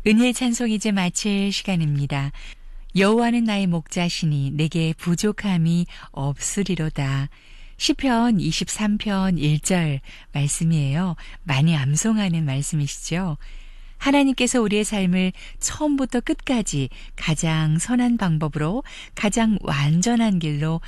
은혜의 찬송 이제 마칠 시간입니다. 여호와는 나의 목자시니 내게 부족함이 없으리로다. 시편 23편 1절 말씀이에요. 많이 암송하는 말씀이시죠. 하나님께서 우리의 삶을 처음부터 끝까지 가장 선한 방법으로 가장 완전한 길로